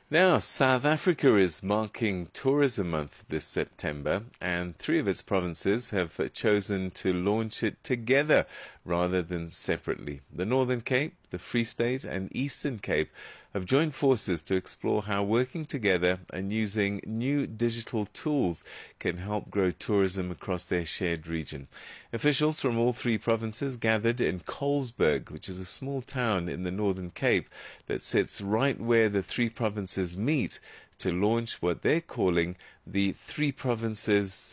Now, South Africa is marking Tourism Month this September, and three of its provinces have chosen to launch it together rather than separately. The Northern Cape, the Free State, and Eastern Cape have joined forces to explore how working together and using new digital tools can help grow tourism across their shared region. Officials from all three provinces gathered in Colesberg, which is a small town in the Northern Cape that sits right where the three provinces meet, to launch what they're calling the Three Provinces,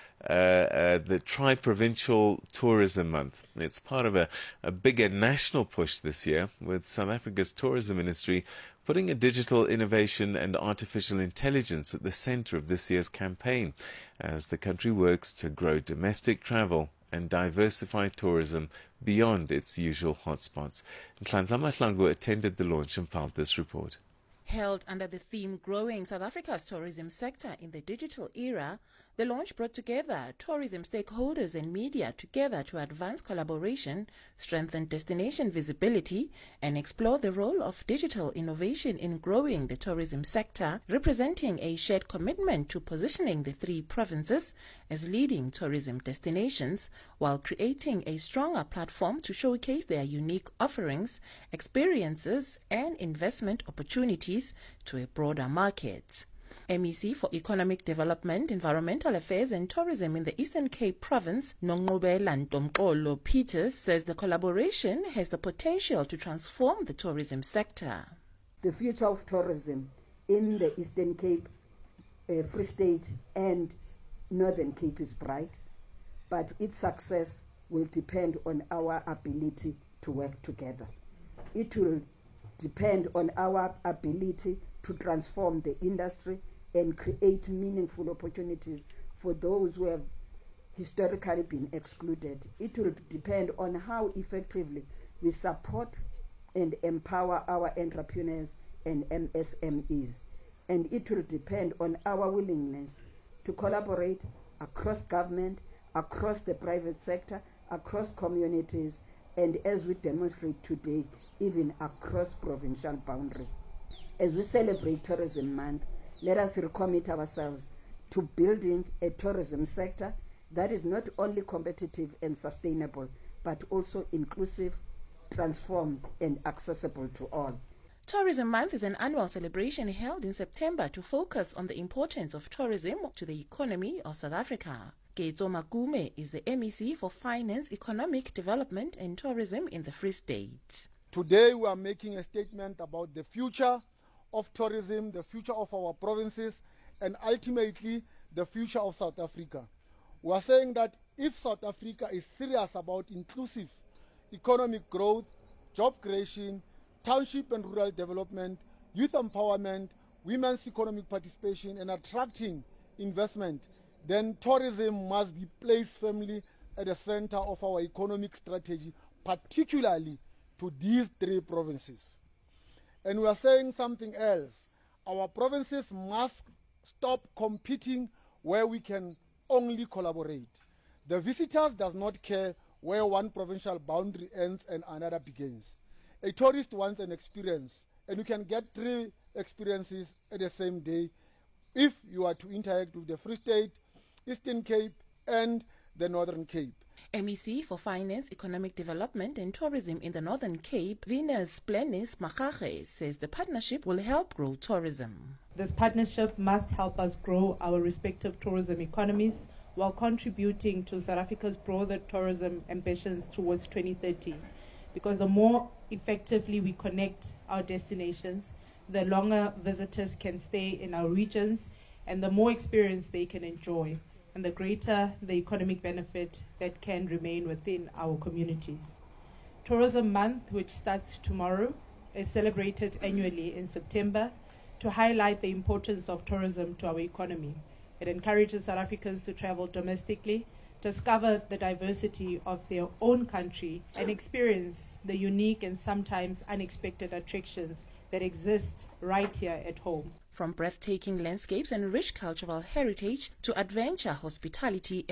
the Tri-Provincial Tourism Month. It's part of a bigger national push this year, with South Africa's Tourism Ministry putting a digital innovation and artificial intelligence at the center of this year's campaign, as the country works to grow domestic travel and diversify tourism beyond its usual hotspots. Nhlanhla Mahlangu attended the launch and filed this report. Held under the theme Growing South Africa's Tourism Sector in the Digital Era, the launch brought together tourism stakeholders and media together to advance collaboration, strengthen destination visibility, and explore the role of digital innovation in growing the tourism sector, representing a shared commitment to positioning the three provinces as leading tourism destinations, while creating a stronger platform to showcase their unique offerings, experiences, and investment opportunities to a broader market. MEC for Economic Development, Environmental Affairs and Tourism in the Eastern Cape Province, Nongqubela Ntomqolo Peters, says the collaboration has the potential to transform the tourism sector. The future of tourism in the Eastern Cape, Free State and Northern Cape is bright, but its success will depend on our ability to work together. It will depend on our ability to transform the industry and create meaningful opportunities for those who have historically been excluded. It will depend on how effectively we support and empower our entrepreneurs and MSMEs. And it will depend on our willingness to collaborate across government, across the private sector, across communities, and as we demonstrate today, even across provincial boundaries. As we celebrate Tourism Month, let us recommit ourselves to building a tourism sector that is not only competitive and sustainable, but also inclusive, transformed, and accessible to all. Tourism Month is an annual celebration held in September to focus on the importance of tourism to the economy of South Africa. Ketso Makume is the MEC for Finance, Economic Development and Tourism in the Free State. Today we are making a statement about the future of tourism, the future of our provinces, and ultimately the future of South Africa. We are saying that if South Africa is serious about inclusive economic growth, job creation, township and rural development, youth empowerment, women's economic participation, and attracting investment, then tourism must be placed firmly at the center of our economic strategy, particularly to these three provinces. And we are saying something else. Our provinces must stop competing where we can only collaborate. The visitors does not care where one provincial boundary ends and another begins. A tourist wants an experience, and you can get three experiences at the same day if you are to interact with the Free State, Eastern Cape, and the Northern Cape. MEC for Finance, Economic Development and Tourism in the Northern Cape, Venus Plenis Makhache, says the partnership will help grow tourism. This partnership must help us grow our respective tourism economies while contributing to South Africa's broader tourism ambitions towards 2030. Because the more effectively we connect our destinations, the longer visitors can stay in our regions and the more experience they can enjoy, and the greater the economic benefit that can remain within our communities. Tourism Month, which starts tomorrow, is celebrated annually in September to highlight the importance of tourism to our economy. It encourages South Africans to travel domestically, discover the diversity of their own country, and experience the unique and sometimes unexpected attractions that exist right here at home. From breathtaking landscapes and rich cultural heritage to adventure, hospitality,